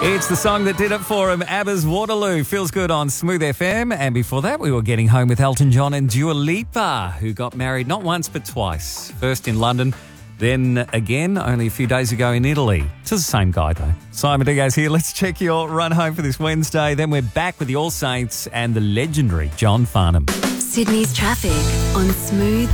It's the song that did it for him, ABBA's Waterloo. Feels good on Smooth FM. And before that, we were getting home with Elton John and Dua Lipa, who got married not once but twice. First in London, then again only a few days ago in Italy. It's the same guy, though. Simon Diaz here. Let's check your run home for this Wednesday. Then we're back with the All Saints and the legendary John Farnham. Sydney's traffic on Smooth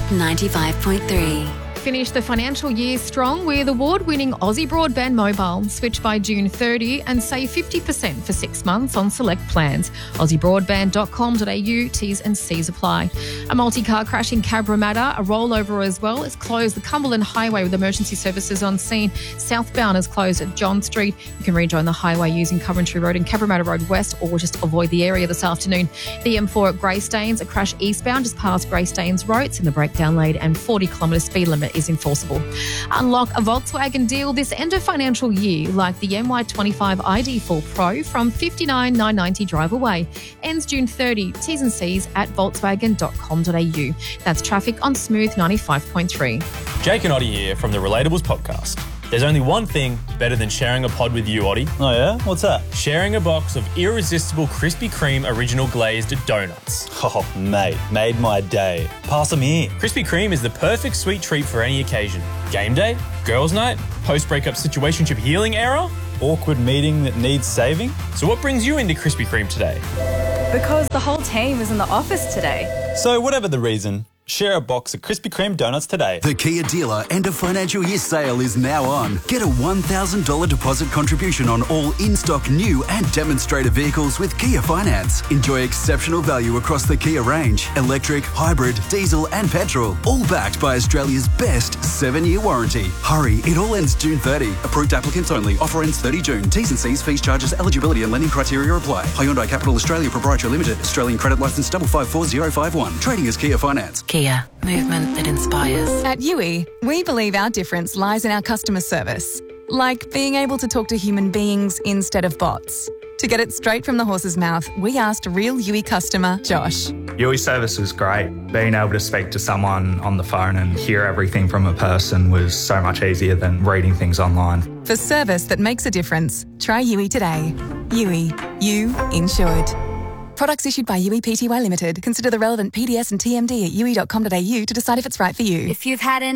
95.3. Finish the financial year strong with award-winning Aussie Broadband Mobile. Switch by June 30 and save 50% for 6 months on select plans. AussieBroadband.com.au, T's and C's apply. A multi-car crash in Cabramatta, a rollover as well, is closed. The Cumberland Highway with emergency services on scene. Southbound is closed at John Street. You can rejoin the highway using Coventry Road and Cabramatta Road West, or just avoid the area this afternoon. The M4 at Greystanes, a crash eastbound just past Greystanes Road. It's in the breakdown lane and 40-kilometre speed limit is enforceable. Unlock a Volkswagen deal this end of financial year, like the MY25 ID4 Pro from $59,990 drive away. Ends June 30. T's and C's at volkswagen.com.au. That's traffic on Smooth 95.3. Jake and Oddie here from the Relatables podcast. There's only one thing better than sharing a pod with you, Oddie. Oh yeah? What's that? Sharing a box of irresistible Krispy Kreme original glazed donuts. Oh, mate, made my day. Pass them here. Krispy Kreme is the perfect sweet treat for any occasion. Game day, girls' night, post-breakup situationship healing era. Awkward meeting that needs saving? So what brings you into Krispy Kreme today? Because the whole team is in the office today. So whatever the reason, share a box of Krispy Kreme donuts today. The Kia dealer end of financial year sale is now on. Get a $1,000 deposit contribution on all in-stock new and demonstrator vehicles with Kia Finance. Enjoy exceptional value across the Kia range. Electric, hybrid, diesel and petrol. All backed by Australia's best 7-year warranty. Hurry, it all ends June 30. Approved applicants only. Offer ends 30 June. T's and C's, fees, charges, eligibility and lending criteria apply. Hyundai Capital Australia Proprietary Limited. Australian Credit Licence 554051. Trading as Kia Finance. Kia, movement that inspires. At Yui, we believe our difference lies in our customer service. Like being able to talk to human beings instead of bots. To get it straight from the horse's mouth, we asked real Yui customer, Josh. Yui service was great. Being able to speak to someone on the phone and hear everything from a person was so much easier than reading things online. For service that makes a difference, try Yui today. Yui, you insured. Products issued by Yui Pty Limited. Consider the relevant PDS and TMD at yui.com.au to decide if it's right for you. If you've had